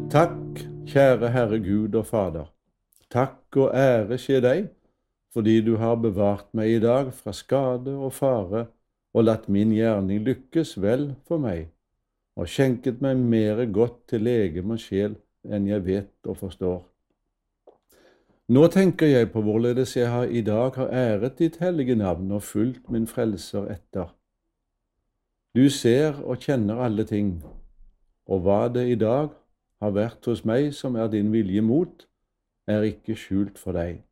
Takk, kjære Herre Gud og Fader. Takk og ære skje deg, fordi du har bevart meg i dag fra skade og fare og latt min gjerning lykkes vel for meg, og skjenket meg mere godt til legeme og sjel enn jeg vet og forstår. Nå tenker jeg på hvorledes jeg i dag har æret ditt hellige navn og fulgt min frelser etter. Du ser og kjenner alle ting, og hva det i dag har vært hos meg som er din vilje mot, er ikke skjult for deg.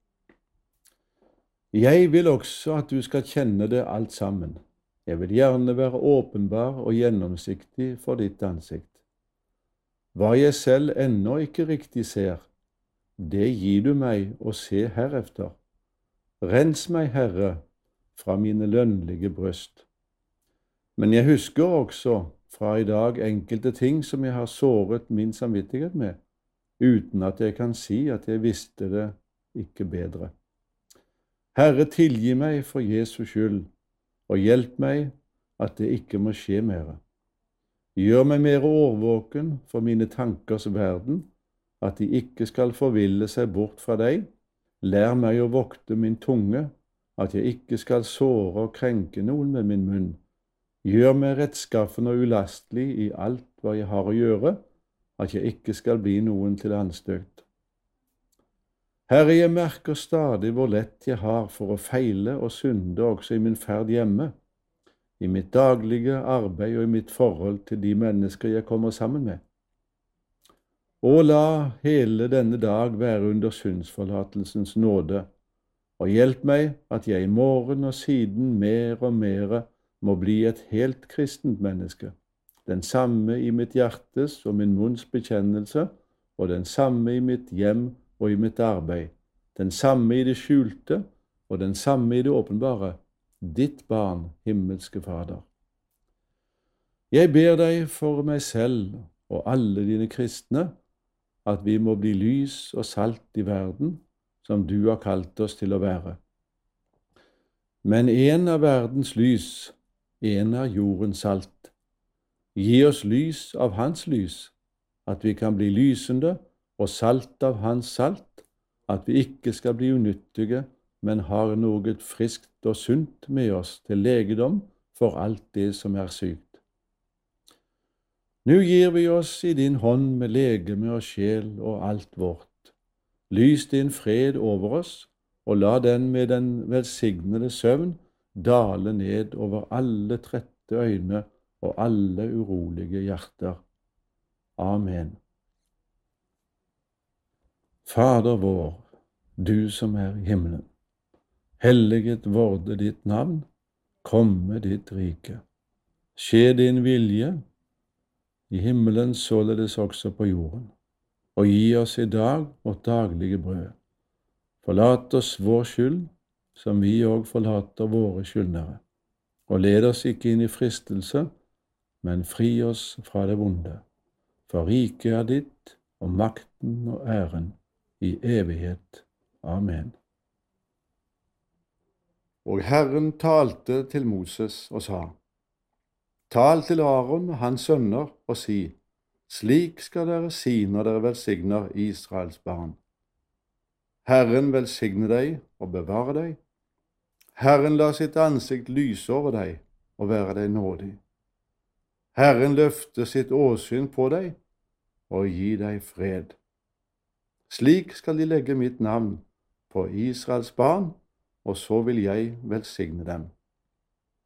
Jeg vil også at du skal kjenne det alt sammen. Jeg vil gjerne være åpenbar og gjennomsiktig for ditt ansikt. Hva jeg selv ennå ikke riktig ser, det gir du meg å se herefter. Rens meg, Herre, fra mine lønnlige bryst. Men jeg husker også fra i dag enkelte ting som jeg har såret min samvittighet med, uten at jeg kan si at jeg visste det ikke bedre. Herre, tilgi meg for Jesu skyld, og hjelp meg at det ikke må skje mere. Gjør meg mer årvåken for mine tankers verden, at de ikke skal forville seg bort fra deg. Lær meg å vokte min tunge, at jeg ikke skal såre og krenke noen med min munn. Gjør meg rettskaffen og ulastelig i alt hva jeg har å gjøre, at jeg ikke skal bli noen til anstøt. Herre, jeg merker stadig hvor lett jeg har for å feile og synde også i min ferd hjemme, i mitt daglige arbeid og i mitt forhold til de mennesker jeg kommer sammen med. Og la hele denne dag være under syndsforlatelsens nåde, og hjelp meg at jeg i morgen og siden mer og mer må bli et helt kristent menneske, den samme i mitt hjertes og min munns bekjennelse, og den samme i mitt hjem og i mitt arbeid, den samme i det skjulte og den samme i det åpenbare, ditt barn, himmelske Fader. Jeg ber deg for meg selv og alle dine kristne, at vi må bli lys og salt i verden, som du har kalt oss til å være. Men en av verdens lys, en er jordens salt. Gi oss lys av hans lys, at vi kan bli lysende og salt av hans salt, at vi ikke skal bli unyttige, men har noe friskt og sunt med oss til legedom for alt det som er sykt. Nå gir vi oss i din hånd med legeme og sjel og alt vårt. Lys din fred over oss, og la den med den velsignede søvn dale ned over alle trette øyne og alle urolige hjerter. Amen. Fader vår, du som er i himmelen. Helliget vorde ditt navn, komme ditt rike. Skje din vilje, i himmelen således også på jorden. Og gi oss i dag vårt daglige brød. Forlat oss vår skyld, som vi også forlater våre skyldnere. Og led oss ikke inn i fristelse, men fri oss fra det vonde. For riket er ditt, og makten og æren i evighet. Amen. Og Herren talte til Moses og sa, tal til Aaron og hans sønner og si, slik skal dere si når dere velsigner Israels barn. Herren velsigne deg og bevare deg. Herren la sitt ansikt lyse over deg og være deg nådig. Herren løfte sitt åsyn på deg og gi deg fred. Slik skal de legge mitt navn på Israels barn, og så vil jeg velsigne dem.